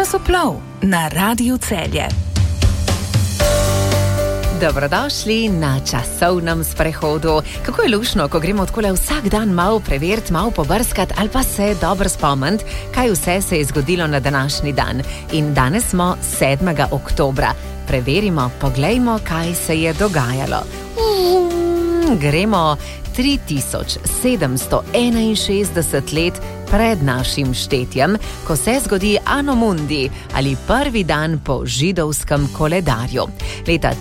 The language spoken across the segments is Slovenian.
Časoplov na Radiu Celje. Dobrodošli na časovnem sprehodu. Kako je lušno, ko gremo odkole vsak dan malo preveriti, malo pobrskati ali pa se dobro spomniti, kaj vse se je zgodilo na današnji dan. In danes smo 7. oktobra. Preverimo, poglejmo, kaj se je dogajalo. Gremo 3761 let pred našim štetjem, ko se zgodi Anno Mundi ali prvi dan po židovskem koledarju. Leta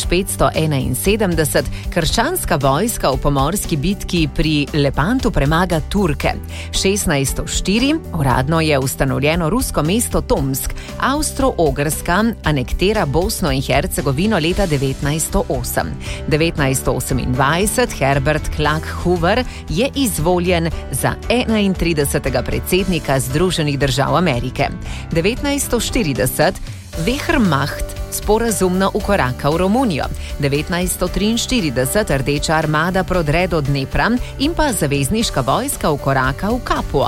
1571 krščanska vojska v pomorski bitki pri Lepantu premaga Turke. 1604 uradno je ustanovljeno rusko mesto Tomsk. Avstro-Ogrska anektira Bosno in Hercegovino leta 1908. 1928 Herbert Clark Hoover je izvoljen za 31. predsednika Združenih držav Amerike. 1940 Wehrmacht sporazumno ukoraka v Romunijo. 1943 Rdeča armada prodre do Dnepra in pa zavezniška vojska ukoraka v Kapuo.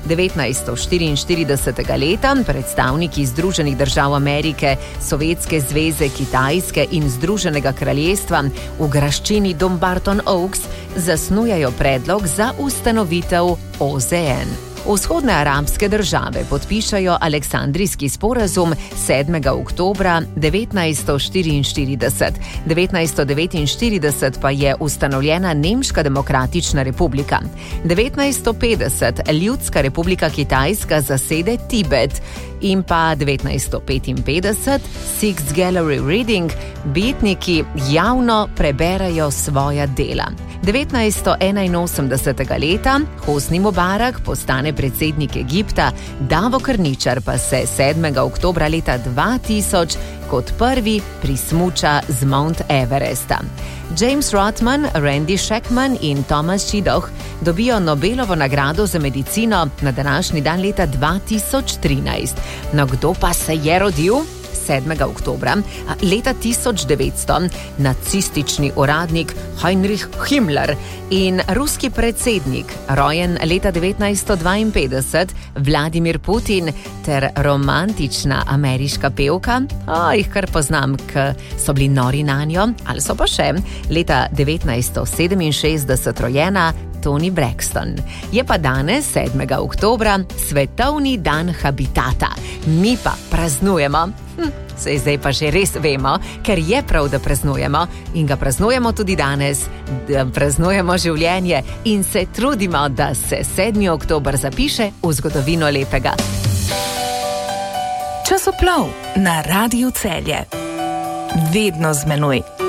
1944 leta predstavniki Združenih držav Amerike, Sovjetske zveze, Kitajske in Združenega kraljestva v graščini Dumbarton Oaks zasnujajo predlog za ustanovitev OZN. Vzhodne arabske države podpišajo Aleksandrijski sporazum 7. oktobra 1944. 1949 pa je ustanovljena Nemška demokratična republika. 1950 Ljudska republika Kitajska zasede Tibet. In pa 1955 Sixth Gallery Reading, betniki javno preberajo svoja dela. 1981 leta Hosni Mubarak postane predsednik Egipta, Davo Krničar pa se 7. oktobra leta 2000 kot prvi prismuča z Mount Everesta. James Rothman, Randy Sheckman in Thomas Shidoh dobijo Nobelovo nagrado za medicino na današnji dan leta 2013. No, kdo pa se je rodil? 7. oktobra leta 1900 nacistični uradnik Heinrich Himmler in ruski predsednik, rojen leta 1952, Vladimir Putin ter romantična ameriška pevka, jih kar poznam, ker so bili nori nanjo, ali so pa še leta 1967 rojena Toni Braxton. Je pa danes, 7. oktobra, svetovni dan habitata. Mi pa praznujemo. Sej zdaj pa že res vemo, ker je prav, da praznujemo in ga praznujemo tudi danes, da praznujemo življenje in se trudimo, da se 7. oktober zapiše v zgodovino lepega. Časoplov na Radiu Celje. Vedno z menoj.